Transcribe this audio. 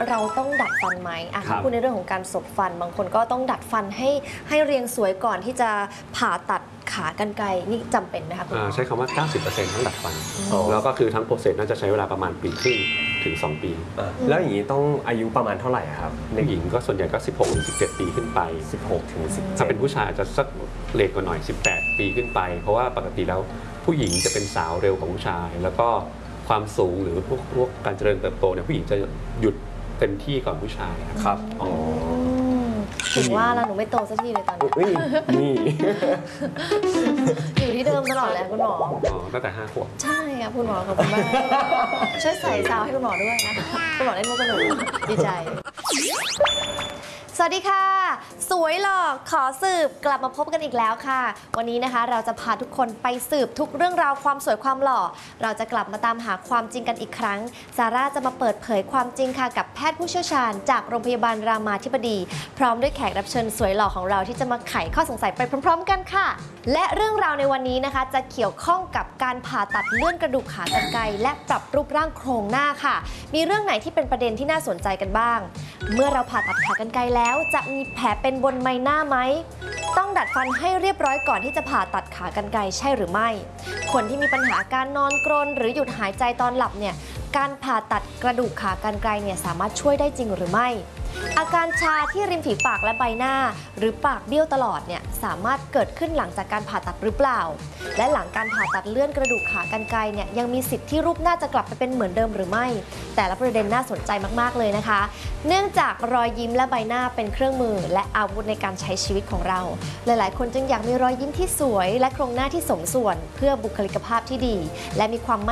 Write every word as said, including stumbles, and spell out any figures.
เราต้องดัดฟันไหมอ่ะพูดในเรื่องของการสบฟันบางคนก็ต้องดัดฟันให้ให้เรียงสวยก่อนที่จะผ่าตัดขากรรไกรนี่จำเป็นไหมคะคุณหมอใช้คำว่า เก้าสิบเปอร์เซ็นต์ ต้องดัดฟันแล้วก็คือทั้งโปรเซสน่าจะใช้เวลาประมาณปีครึ่งถึงสองปีแล้วอย่างนี้ต้องอายุประมาณเท่าไหร่ครับในหญิงก็ส่วนใหญ่ก็สิบหกถึงสิบเจ็ดปีขึ้นไปสิบหกถึงสิบเจ็ดถ้าเป็นผู้ชายอาจจะสักเลทกว่าหน่อยสิบแปดปีขึ้นไปเพราะว่าปกติแล้วผู้หญิงจะเป็นสาวเร็วของผู้ชายแล้วก็ความสูงหรือพวกพวกการเจริญเติบโตเนี่ยผู้หญิงจะหยุดเต็มที่ก่อนผู้ชายครับอ๋อถึงว่าแล้วหนูไม่โตสักทีเลยตอนนี้นี่อยู่ที่เดิมตลอดเลยคุณหมออ๋อตั้งแต่ห้าขวบใช่ครับคุณหมอขอบคุณมากช่วยใส่ซาวให้คุณหมอด้วยนะคุณหมอเล่นมุกกันหนูดีใจสวัสดีค่ะสวยหล่อขอสืบกลับมาพบกันอีกแล้วค่ะวันนี้นะคะเราจะพาทุกคนไปสืบทุกเรื่องราวความสวยความหล่อเราจะกลับมาตามหาความจริงกันอีกครั้งซาร่าจะมาเปิดเผยความจริงค่ะกับแพทย์ผู้เชี่ยวชาญจากโรงพยาบาลรามาธิบดีพร้อมด้วยแขกรับเชิญสวยหล่อของเราที่จะมาไขข้อสงสัยไปพร้อมๆกันค่ะและเรื่องราวในวันนี้นะคะจะเกี่ยวข้องกับการผ่าตัดเลื่อนกระดูกขากรรไกรและปรับรูปร่างโครงหน้าค่ะมีเรื่องไหนที่เป็นประเด็นที่น่าสนใจกันบ้างเมื่อเราผ่าตัดขากรรไกรแล้วจะมีแผลเป็นบนใบหน้าไหมต้องดัดฟันให้เรียบร้อยก่อนที่จะผ่าตัดขากรรไกรใช่หรือไม่คนที่มีปัญหาการนอนกรนหรือหยุดหายใจตอนหลับเนี่ยการผ่าตัดกระดูกขากรรไกรเนี่ยสามารถช่วยได้จริงหรือไม่อาการชาที่ริมฝีปากและใบหน้าหรือปากเบี้ยวตลอดเนี่ยสามารถเกิดขึ้นหลังจากการผ่าตัดหรือเปล่าและหลังการผ่าตัดเลื่อนกระดูกขากรรไกรเนี่ยยังมีสิทธิ์ที่รูปหน้าจะกลับไปเป็นเหมือนเดิมหรือไม่แต่ละประเด็นน่าสนใจมากๆเลยนะคะเนื่องจากรอยยิ้มและใบหน้าเป็นเครื่องมือและอาวุธในการใช้ชีวิตของเราหลายๆคนจึงอยากมีรอยยิ้มที่สวยและโครงหน้าที่สมส่วนเพื่อบุคลิกภาพที่ดีและมีความ